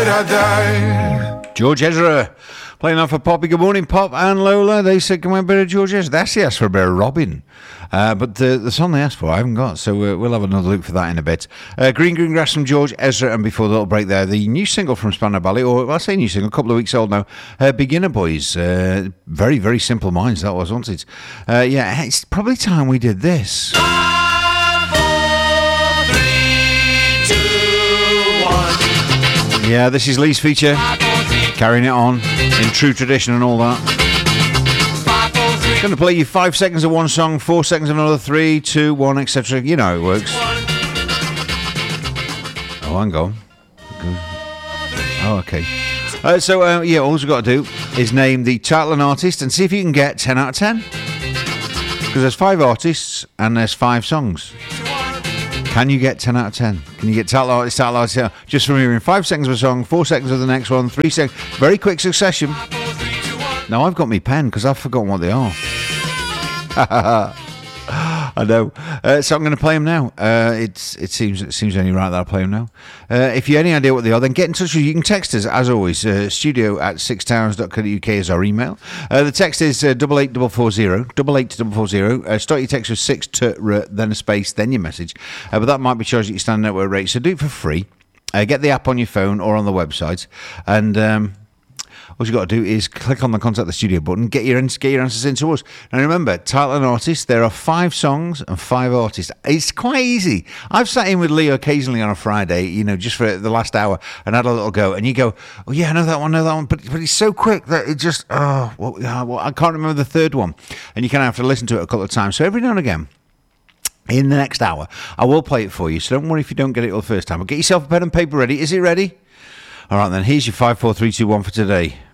George Ezra playing off for Poppy. Good morning, Pop and Lola. They said, can we have a bit of George Ezra? They actually asked for a bit of Robin. But the song they asked for, I haven't got. So we'll have another look for that in a bit. Green Grass from George Ezra. And before the little break there, the new single from Spandau Ballet, or I say new single, a couple of weeks old now, Beginner Boys. Very, very Simple Minds, that was, wasn't it? Yeah, it's probably time we did this. 5, 4, 3, 2, 1. Yeah, this is Lee's feature. Carrying it on in true tradition and all that. Going to play you 5 seconds of one song, 4 seconds of another, 3, 2, 1, etc. You know how it works. Oh, hang on. Oh, okay. So, all we've got to do is name the title and artist and see if you can get 10 out of 10. Because there's 5 artists and there's 5 songs. Can you get 10 out of 10? Can you get title artist, just from hearing 5 seconds of a song, 4 seconds of the next one, 3 seconds, very quick succession. Now I've got my pen because I've forgotten what they are. I know. So I'm going to play them now. It seems only right that I'll play them now. If you have any idea what they are, then get in touch with us. You can text us, as always, studio@sixtowers.co.uk is our email. The text is 88440, 88440. Start your text with 6 to then a space, then your message. But that might be charged at your standard network rate, so do it for free. Get the app on your phone or on the website, and all you've got to do is click on the Contact the Studio button, get your answers into us. Now remember, title and artist, there are 5 songs and 5 artists. It's quite easy. I've sat in with Lee occasionally on a Friday, just for the last hour, and had a little go, and you go, oh yeah, I know that one, but it's so quick that it just, I can't remember the third one. And you kind of have to listen to it a couple of times. So every now and again, in the next hour, I will play it for you, so don't worry if you don't get it all the first time. But get yourself a pen and paper ready. Is it ready? All right, then, here's your 5, 4, 3, 2, 1 for today.